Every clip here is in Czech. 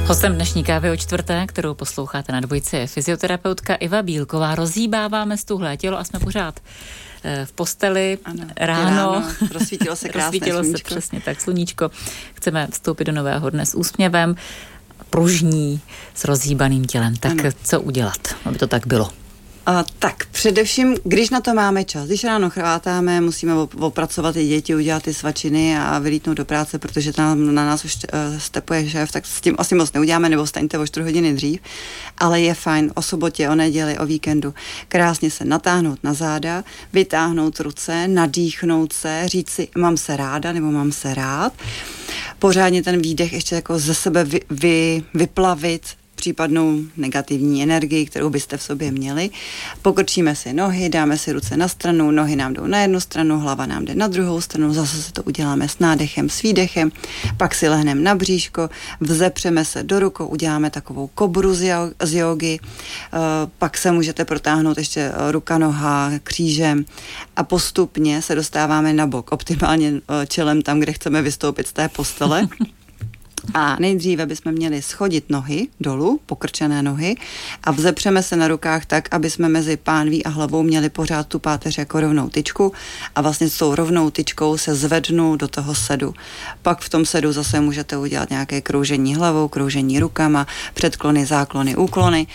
Hostem dnešní kávy o čtvrté, kterou posloucháte na Dvojce, je fyzioterapeutka Iva Bílková. Rozhýbáváme stuhlé tělo a jsme pořád v posteli. Ano, ráno. Rozsvítilo se krásné Rozsvítilo sluníčko. se přesně tak, sluníčko. Chceme vstoupit do nového dne s úsměvem, pružní, s rozhýbaným tělem. Tak ano. Co udělat, aby to tak bylo? Tak především, když na to máme čas, když ráno chvátáme, musíme opracovat i děti, udělat ty svačiny a vylítnout do práce, protože tam na nás už stepuje šéf, tak s tím asi moc neuděláme, nebo vstaňte o 4 hodiny dřív, ale je fajn o sobotě, o neděli, o víkendu krásně se natáhnout na záda, vytáhnout ruce, nadýchnout se, říct si mám se ráda nebo mám se rád, pořádně ten výdech ještě jako ze sebe vyplavit případnou negativní energii, kterou byste v sobě měli. Pokrčíme si nohy, dáme si ruce na stranu, nohy nám jdou na jednu stranu, hlava nám jde na druhou stranu, zase si to uděláme s nádechem, s výdechem, pak si lehneme na bříško, vzepřeme se do rukou, uděláme takovou kobru z jógy, pak se můžete protáhnout ještě ruka, noha, křížem a postupně se dostáváme na bok, optimálně čelem tam, kde chceme vystoupit z té postele. A nejdříve bychom měli schodit nohy dolů, pokrčené nohy a vzepřeme se na rukách tak, aby jsme mezi pánví a hlavou měli pořád tu páteř jako rovnou tyčku a vlastně s tou rovnou tyčkou se zvednu do toho sedu. Pak v tom sedu zase můžete udělat nějaké kroužení hlavou, kroužení rukama, předklony, záklony, úklony.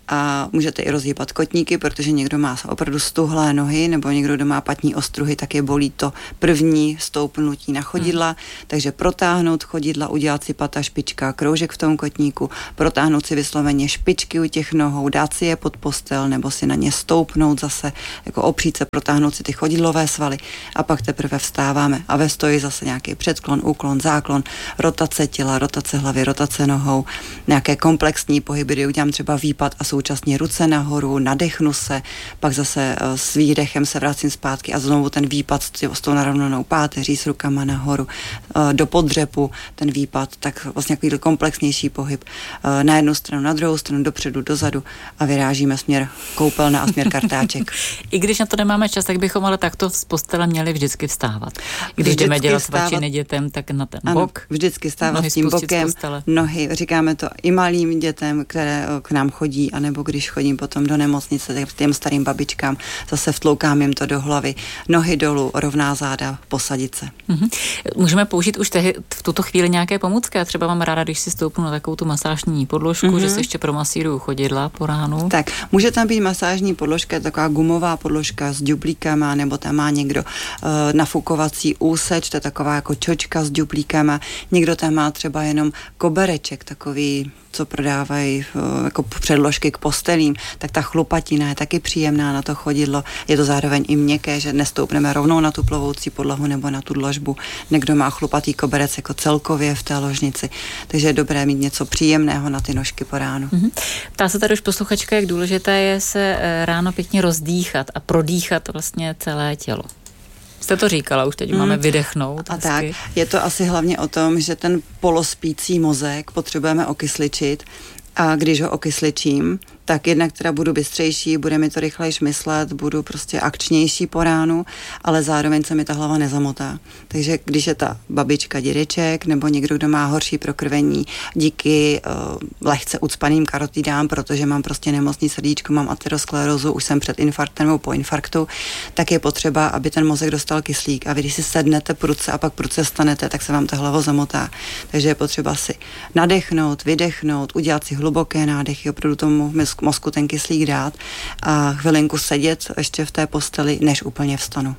A můžete i rozhýbat kotníky, protože někdo má opravdu stuhlé nohy nebo někdo, kdo má patní ostruhy, tak je bolí to první stoupnutí na chodidla, takže protáhnout chodidla, udělat si pata, špička, kroužek v tom kotníku, protáhnout si vysloveně špičky u těch nohou, dát si je pod postel nebo si na ně stoupnout zase, jako opřít se, protáhnout si ty chodidlové svaly a pak teprve vstáváme a ve stoji zase nějaký předklon, úklon, záklon, rotace těla, rotace hlavy, rotace nohou, nějaké komplexní pohyby, kdy udělám třeba výpad a současně ruce nahoru, nadechnu se, pak zase s výdechem se vracím zpátky a znovu ten výpad s tou narovnanou páteří, s rukama nahoru, do podřepu ten výpad, tak vlastně takový komplexnější pohyb na jednu stranu, na druhou stranu, dopředu, dozadu a vyrážíme směr koupelna a směr kartáček. I když na to nemáme čas, tak bychom ale takto z postele měli vždycky vstávat. Když jdeme dělat svačiny dětem, tak na ten bok. Ano, vždycky stávat s tím bokem, nohy, říkáme to i malým dětem, které k nám chodí, nebo když chodím potom do nemocnice těm starým babičkám, zase vtloukám jim to do hlavy, nohy dolů, rovná záda, posadit se. Můžeme použít už v tuto chvíli nějaké pomůcky? Já třeba mám ráda, když si stoupnu na takovou tu masážní podložku, že si ještě promasíruju chodidla po ránu. Tak, může tam být masážní podložka, taková gumová podložka s ďublíkama, nebo tam má někdo nafukovací úseč, to je taková jako čočka s ďublíkama, někdo tam má třeba jenom kobereček, takový, co prodávají jako předložky k postelím, tak ta chlupatina je taky příjemná na to chodidlo. Je to zároveň i měkké, že nestoupneme rovnou na tu plovoucí podlahu nebo na tu dlažbu. Někdo má chlupatý koberec jako celkově v té ložnici, takže je dobré mít něco příjemného na ty nožky po ránu. Ptá se tady už posluchačka, jak důležité je se ráno pěkně rozdýchat a prodýchat vlastně celé tělo. Jste to říkala, už teď máme vydechnout. A tak, je to asi hlavně o tom, že ten polospící mozek potřebujeme okysličit a když ho okysličím, tak jednak teda budu bystřejší, bude mi to rychlejš myslet, budu prostě akčnější po ránu, ale zároveň se mi ta hlava nezamotá. Takže když je ta babička, dědeček nebo někdo, kdo má horší prokrvení díky lehce ucpaným karotidám, protože mám prostě nemocný srdíčko, mám aterosklerózu, už jsem před infarktem nebo po infarktu, tak je potřeba, aby ten mozek dostal kyslík a vy když si sednete prudce a pak prudce stanete, tak se vám ta hlava zamotá. Takže je potřeba si nadechnout, vydechnout, udělat si hluboké nádechy, opravdu tomu mozku ten kyslík dát a chvilinku sedět ještě v té posteli, než úplně vstanu.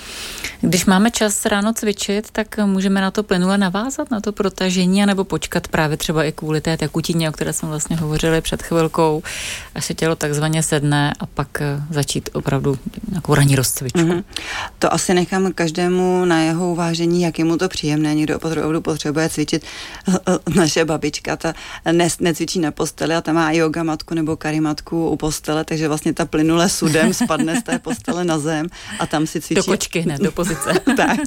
Když máme čas ráno cvičit, tak můžeme na to plynule navázat, na to protažení, anebo počkat právě třeba i kvůli té tekutině, o které jsme vlastně hovořili před chvilkou, až se tělo takzvaně sedne a pak začít opravdu nějakou ranní rozcvičku. To asi nechám každému na jeho uvážení, jak je mu to příjemné. Někdo opravdu potřebuje cvičit. Naše babička, ta necvičí na posteli a ta má yoga matku nebo karimatku u postele, takže vlastně ta plynule sudem spadne z té postele na zem a tam si cvičí. Do kočky hned, do pozice. Tak.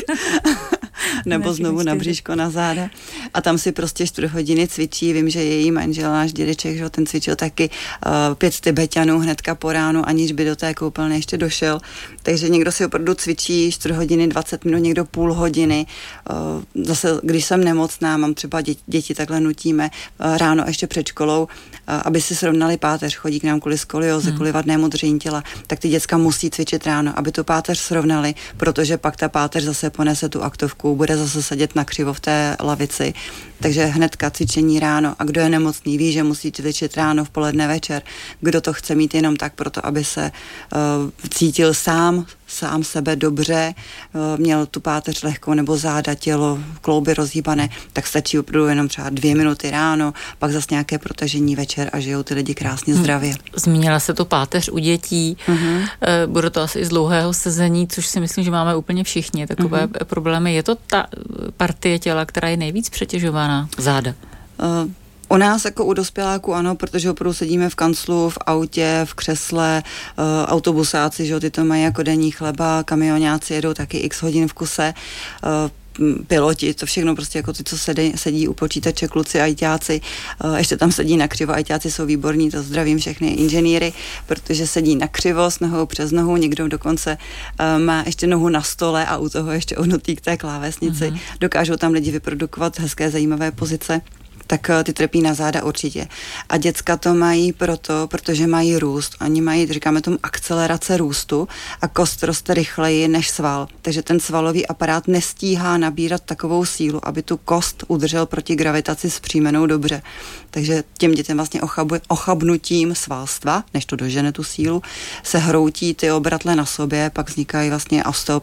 Nebo znovu na bříško, na záda. A tam si prostě 4 hodiny cvičí. Vím, že její manžel, náš dědeček, že ten cvičil taky 5 Tibeťanů hnedka po ránu, aniž by do té koupelny ještě došel. Takže někdo si opravdu cvičí 4 hodiny, 20 minut, někdo půl hodiny. Zase, když jsem nemocná, mám třeba děti, takhle nutíme ráno ještě před školou, aby si srovnali páteř, chodí k nám kvůli skolioze, kvůli vadnému držení těla, tak ty děcka musí cvičit ráno, aby tu páteř srovnali, protože pak ta páteř zase ponese tu aktovku, bude zase sedět nakřivo v té lavici. Takže hnedka cvičení ráno. A kdo je nemocný, ví, že musí cvičit ráno, v poledne, večer. Kdo to chce mít jenom tak proto, aby se cítil sám sebe dobře, měl tu páteř lehkou nebo záda, tělo, klouby rozhýbané, tak stačí opravdu jenom třeba 2 minuty ráno, pak zase nějaké protažení večer a žijou ty lidi krásně zdravě. Zmínila se tu páteř u dětí, bude to asi i z dlouhého sezení, což si myslím, že máme úplně všichni takové problémy. Je to ta partie těla, která je nejvíc přetěžovaná, záda? U nás jako u dospěláků ano, protože opravdu sedíme v kanclu, v autě, v křesle, autobusáci, že ty to mají jako denní chleba, kamionáci jedou taky x hodin v kuse, piloti, to všechno prostě jako ty, co sedí u počítače, kluci, ajťáci, ještě tam sedí nakřivo, ajťáci jsou výborní, to zdravím všechny inženýry, protože sedí nakřivo s nohou přes nohu, někdo dokonce má ještě nohu na stole a u toho ještě ohnutý k té klávesnici, dokážou tam lidi vyprodukovat hezké, zajímavé pozice. Tak ty trpí na záda určitě. A děcka to mají protože mají růst. Oni mají, říkáme tomu, akcelerace růstu a kost roste rychleji než sval. Takže ten svalový aparát nestíhá nabírat takovou sílu, aby tu kost udržel proti gravitaci zpříjmenou dobře. Takže těm dětem vlastně ochabnutím svalstva, než to dožene tu sílu, se hroutí ty obratle na sobě, pak vznikají vlastně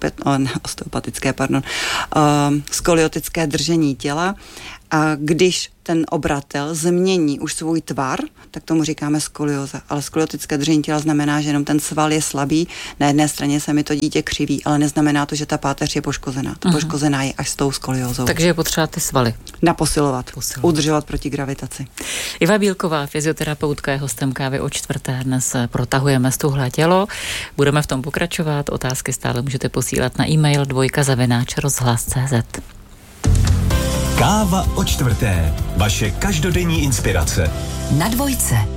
skoliotické držení těla. A když ten obratel změní už svůj tvar, tak tomu říkáme skolioza. Ale skoliotické držení těla znamená, že jenom ten sval je slabý. Na jedné straně se mi to dítě křiví, ale neznamená to, že ta páteř je poškozená. Ta poškozená je až s tou skoliózou. Takže je potřeba ty svaly naposilovat, udržovat proti gravitaci. Iva Bílková, fyzioterapeutka, je hostem Kávy o čtvrté. Dnes protahujeme stuhlé tělo. Budeme v tom pokračovat. Otázky stále můžete posílat na e-mail dvojka@rozhlas.cz. Káva o čtvrté. Vaše každodenní inspirace. Na Dvojce.